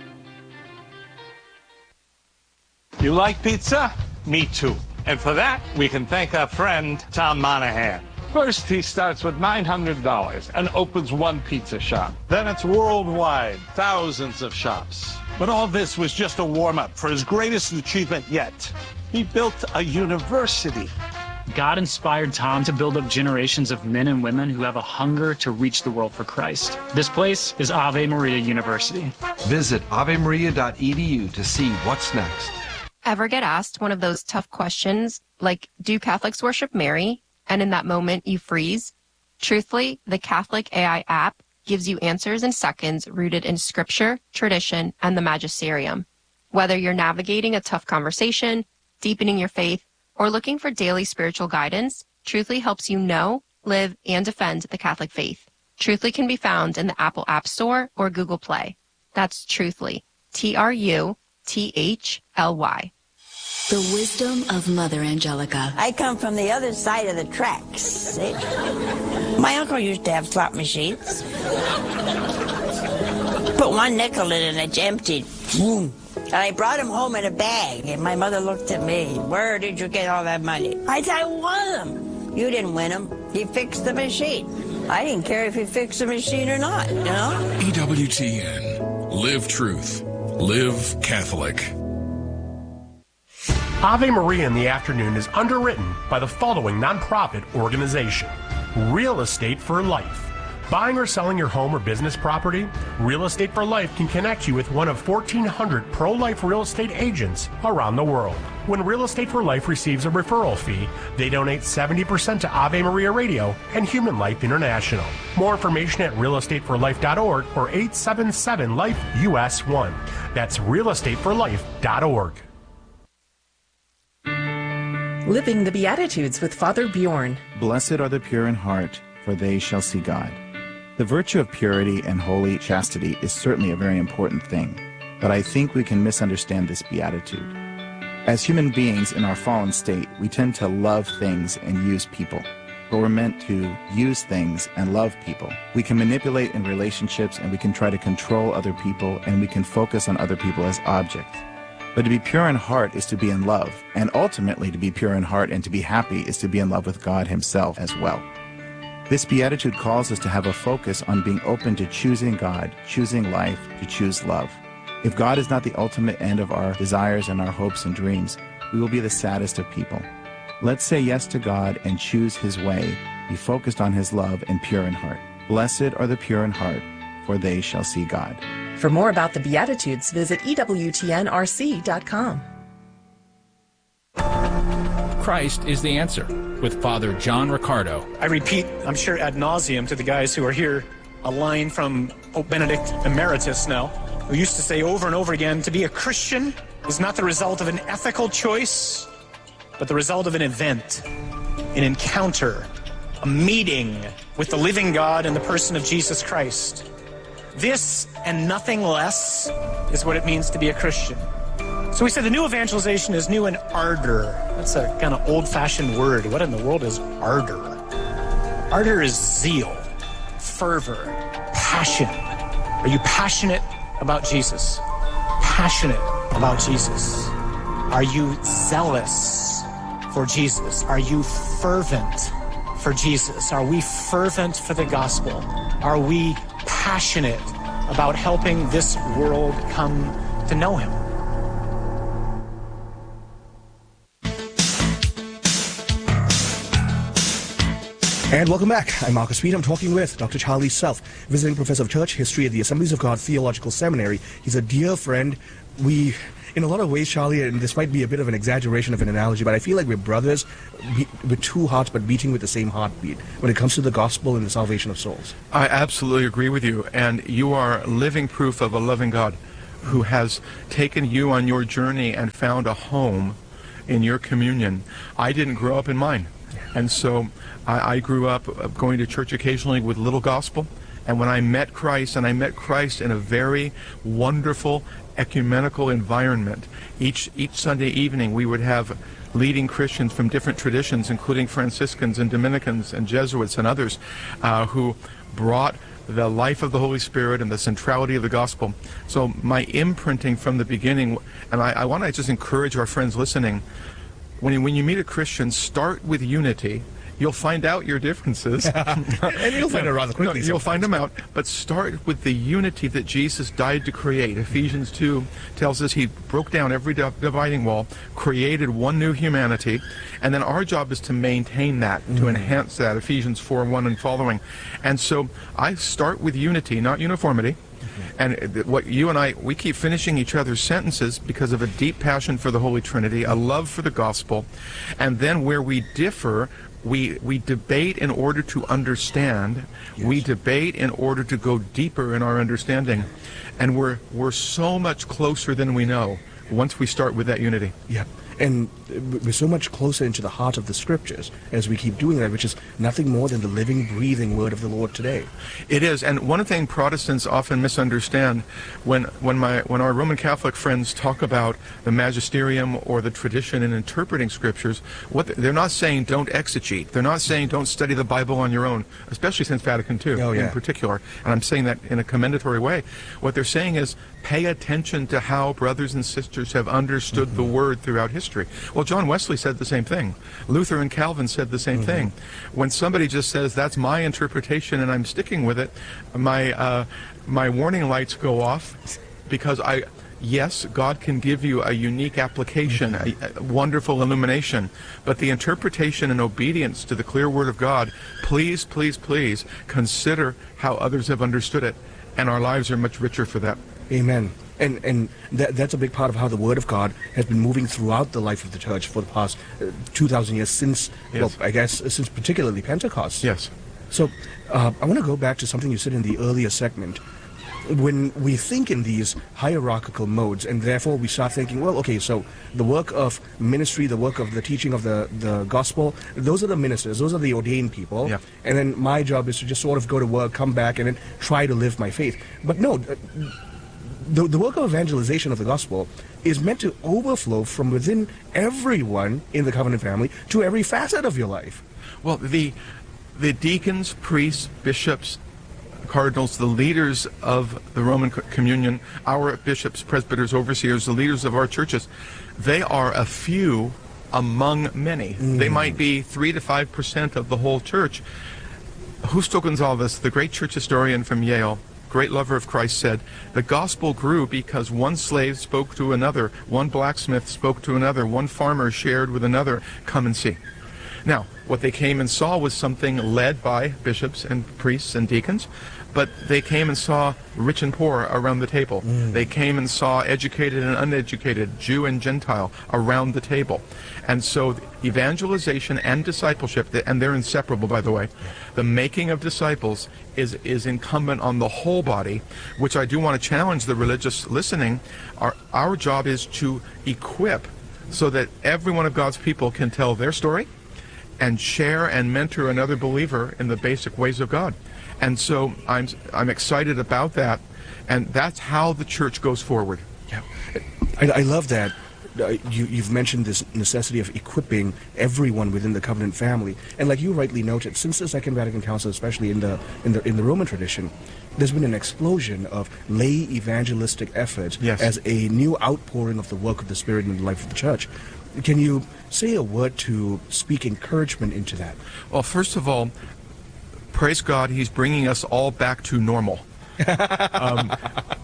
You like pizza? Me too. And for that, we can thank our friend, Tom Monahan. First, he starts with $900 and opens one pizza shop. Then it's worldwide, thousands of shops. But all this was just a warm-up for his greatest achievement yet. He built a university. God inspired Tom to build up generations of men and women who have a hunger to reach the world for Christ. This place is Ave Maria University. Visit avemaria.edu to see what's next. Ever get asked one of those tough questions like, do Catholics worship Mary? And in that moment you freeze? Truthfully, the Catholic AI app gives you answers in seconds rooted in scripture, tradition, and the magisterium. Whether you're navigating a tough conversation, deepening your faith, or looking for daily spiritual guidance, Truthfully helps you know, live, and defend the Catholic faith. Truthfully can be found in the Apple App Store or Google Play. That's Truthfully. Truthly. The wisdom of Mother Angelica. I come from the other side of the tracks. See? My uncle used to have slot machines. Put one nickel in and it's emptied. Boom. And I brought him home in a bag, and my mother looked at me. Where did you get all that money? I said, I won them. You didn't win them. He fixed the machine. I didn't care if he fixed the machine or not, you know? EWTN. Live truth. Live Catholic. Ave Maria in the Afternoon is underwritten by the following nonprofit organization: Real Estate for Life. Buying or selling your home or business property? Real Estate for Life can connect you with one of 1,400 pro-life real estate agents around the world. When Real Estate for Life receives a referral fee, they donate 70% to Ave Maria Radio and Human Life International. More information at realestateforlife.org or 877-LIFE-US1. That's realestateforlife.org. Living the Beatitudes with Father Bjorn. Blessed are the pure in heart, for they shall see God. The virtue of purity and holy chastity is certainly a very important thing, but I think we can misunderstand this beatitude. As human beings in our fallen state, we tend to love things and use people, but we're meant to use things and love people. We can manipulate in relationships, and we can try to control other people, and we can focus on other people as objects. But to be pure in heart is to be in love, and ultimately to be pure in heart and to be happy is to be in love with God Himself as well. This beatitude calls us to have a focus on being open to choosing God, choosing life, to choose love. If God is not the ultimate end of our desires and our hopes and dreams, we will be the saddest of people. Let's say yes to God and choose His way, be focused on His love and pure in heart. Blessed are the pure in heart, for they shall see God. For more about the Beatitudes, visit EWTNRC.com. Christ is the answer, with Father John Riccardo. I repeat, I'm sure ad nauseum to the guys who are here, a line from Pope Benedict Emeritus now, who used to say over and over again, to be a Christian is not the result of an ethical choice, but the result of an event, an encounter, a meeting with the living God in the person of Jesus Christ. This and nothing less is what it means to be a Christian. So we said the new evangelization is new in ardor. That's a kind of old-fashioned word. What in the world is ardor? Ardor is zeal, fervor, passion. Are you passionate about Jesus? Passionate about Jesus. Are you zealous for Jesus? Are you fervent for Jesus? Are we fervent for the gospel? Are we passionate about helping this world come to know Him? And welcome back. I'm Marcus Speed. I'm talking with Dr. Charlie Self, visiting professor of church history at the Assemblies of God Theological Seminary. He's a dear friend. We, in a lot of ways, Charlie, and this might be a bit of an exaggeration of an analogy, but I feel like we're brothers with two hearts but beating with the same heartbeat when it comes to the gospel and the salvation of souls. I absolutely agree with you, and you are living proof of a loving God who has taken you on your journey and found a home in your communion. I didn't grow up in mine, and so I grew up going to church occasionally with little gospel, and when I met Christ, and I met Christ in a very wonderful ecumenical environment, each Sunday evening we would have leading Christians from different traditions, including Franciscans and Dominicans and Jesuits and others, who brought the life of the Holy Spirit and the centrality of the gospel. So my imprinting from the beginning, and I want to just encourage our friends listening, when you meet a Christian, start with unity. You'll find out your differences. And you'll find it rather quickly. You'll find them out. But start with the unity that Jesus died to create. Ephesians 2 tells us he broke down every dividing wall, created one new humanity, and then our job is to maintain that, to enhance that, Ephesians 4:1 and following. And so I start with unity, not uniformity. And what you and I, we keep finishing each other's sentences because of a deep passion for the Holy Trinity, a love for the gospel, and then where we differ, we debate in order to understand. Yes. We debate in order to go deeper in our understanding, and we're so much closer than we know once we start with that unity. Yeah. And we're so much closer into the heart of the Scriptures as we keep doing that, which is nothing more than the living, breathing Word of the Lord today. It is, and one thing Protestants often misunderstand when our Roman Catholic friends talk about the magisterium or the tradition in interpreting Scriptures, they're not saying don't exegete. They're not saying don't study the Bible on your own, especially since Vatican II in particular. And I'm saying that in a commendatory way. What they're saying is pay attention to how brothers and sisters have understood the Word throughout history. Well, John Wesley said the same thing. Luther and Calvin said the same thing. When somebody just says, that's my interpretation and I'm sticking with it, my warning lights go off, because yes, God can give you a unique application, a wonderful illumination, but the interpretation and obedience to the clear Word of God, please, please, please consider how others have understood it, and our lives are much richer for that. Amen. And that's a big part of how the Word of God has been moving throughout the life of the Church for the past 2,000 years, since, well, I guess, since particularly Pentecost. Yes. So I want to go back to something you said in the earlier segment. When we think in these hierarchical modes, and therefore we start thinking, well, okay, so the work of ministry, the work of the teaching of the gospel, those are the ministers, those are the ordained people, and then my job is to just sort of go to work, come back, and then try to live my faith. But no, the work of evangelization of the gospel is meant to overflow from within everyone in the covenant family to every facet of your life. Well, the deacons, priests, bishops, cardinals, the leaders of the Roman communion, our bishops, presbyters, overseers, the leaders of our churches, they are a few among many. They might be 3 to 5% of the whole church. Justo Gonzalez, the great church historian from Yale, great lover of Christ, said, the gospel grew because one slave spoke to another, one blacksmith spoke to another, one farmer shared with another. Come and see. Now, what they came and saw was something led by bishops and priests and deacons, but they came and saw rich and poor around the table. They came and saw educated and uneducated, Jew and Gentile, around the table. And so evangelization and discipleship, and they're inseparable, by the way, the making of disciples is incumbent on the whole body, which I do want to challenge the religious listening. Our job is to equip so that every one of God's people can tell their story and share and mentor another believer in the basic ways of God. And so I'm excited about that, and that's how the church goes forward. Yeah, I love that. You've mentioned this necessity of equipping everyone within the covenant family, and like you rightly noted, since the Second Vatican Council, especially in the Roman tradition, there's been an explosion of lay evangelistic efforts as a new outpouring of the work of the Spirit in the life of the church. Can you say a word to speak encouragement into that? Well, first of all, praise God, He's bringing us all back to normal.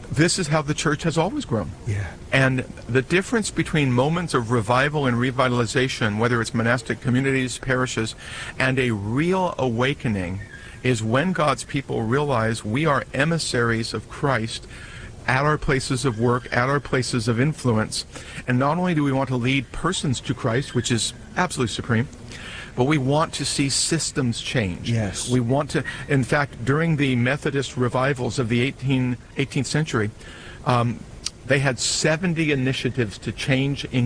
this is how the church has always grown. Yeah. And the difference between moments of revival and revitalization, whether it's monastic communities, parishes, and a real awakening, is when God's people realize we are emissaries of Christ at our places of work, at our places of influence. And not only do we want to lead persons to Christ, which is absolutely supreme, but we want to see systems change. Yes. We want to, in fact, during the Methodist revivals of the 18th century, they had 70 initiatives to change